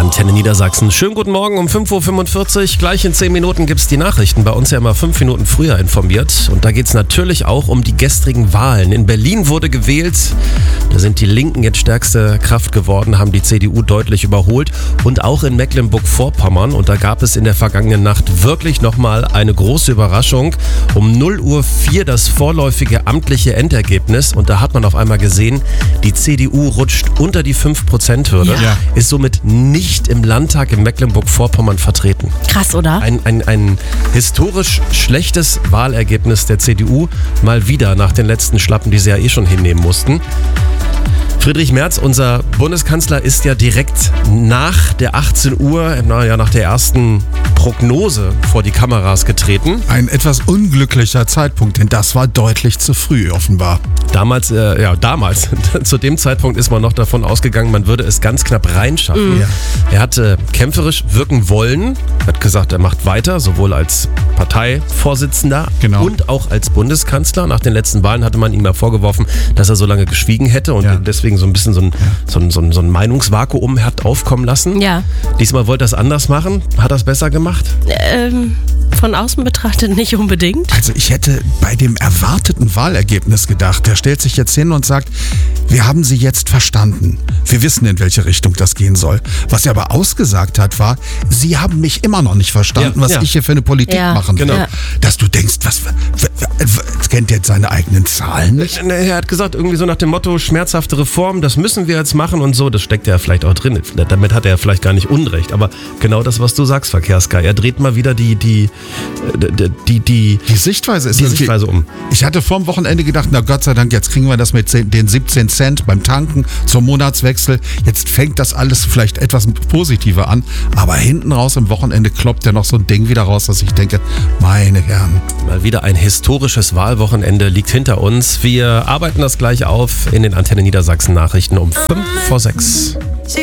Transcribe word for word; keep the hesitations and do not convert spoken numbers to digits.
Antenne Niedersachsen. Schönen guten Morgen um fünf Uhr fünfundvierzig. Gleich in zehn Minuten gibt es die Nachrichten. Bei uns ja immer fünf Minuten früher informiert. Und da geht es natürlich auch um die gestrigen Wahlen. In Berlin wurde gewählt. Da sind die Linken jetzt stärkste Kraft geworden, haben die C D U deutlich überholt. Und auch in Mecklenburg-Vorpommern. Und da gab es in der vergangenen Nacht wirklich nochmal eine große Überraschung. Um null Uhr vier das vorläufige amtliche Endergebnis. Und da hat man auf einmal gesehen, die C D U rutscht unter die fünf Prozent Hürde. Ja. Ist somit nicht im Landtag in Mecklenburg-Vorpommern vertreten. Krass, oder? Ein, ein, ein historisch schlechtes Wahlergebnis der C D U. Mal wieder nach den letzten Schlappen, die sie ja eh schon hinnehmen mussten. Friedrich Merz, unser Bundeskanzler, ist ja direkt nach der achtzehn Uhr, naja, nach der ersten Prognose vor die Kameras getreten. Ein etwas unglücklicher Zeitpunkt, denn das war deutlich zu früh offenbar. Damals, äh, ja, damals, zu dem Zeitpunkt ist man noch davon ausgegangen, man würde es ganz knapp reinschaffen. Mhm. Ja. Er hat äh, kämpferisch wirken wollen, hat gesagt, er macht weiter, sowohl als Parteivorsitzender Genau. und auch als Bundeskanzler. Nach den letzten Wahlen hatte man ihm ja vorgeworfen, dass er so lange geschwiegen hätte und Ja. deswegen so ein bisschen so ein, so ein, so ein, so ein Meinungsvakuum hat aufkommen lassen. Ja. Diesmal wollte er es anders machen. Hat er es besser gemacht? Ähm, von außen betrachtet nicht unbedingt. Also ich hätte bei dem erwarteten Wahlergebnis gedacht, der stellt sich jetzt hin und sagt, wir haben Sie jetzt verstanden. Wir wissen, in welche Richtung das gehen soll. Was er aber ausgesagt hat, war, Sie haben mich immer noch nicht verstanden, Ja, was ja. ich hier für eine Politik Ja, machen will. genau. Ja. Dass du denkst, was, w- w- w- kennt er jetzt seine eigenen Zahlen nicht? Er hat gesagt, irgendwie so nach dem Motto, schmerzhafte Reform, das müssen wir jetzt machen und so. Das steckt ja vielleicht auch drin. Damit hat er vielleicht gar nicht Unrecht. Aber genau das, was du sagst, Verkehrssky. Er dreht mal wieder die, die, die, die, die, Die Sichtweise ist die irgendwie- Sichtweise um. Ich hatte vorm Wochenende gedacht, na Gott sei Dank, jetzt kriegen wir das mit den siebzehn Cent beim Tanken zum Monatswechsel. Jetzt fängt das alles vielleicht etwas positiver an. Aber hinten raus im Wochenende kloppt ja noch so ein Ding wieder raus, dass ich denke, meine Herren. Mal wieder ein historisches Wahlwochenende liegt hinter uns. Wir arbeiten das gleich auf in den Antenne Niedersachsen Nachrichten um fünf vor sechs.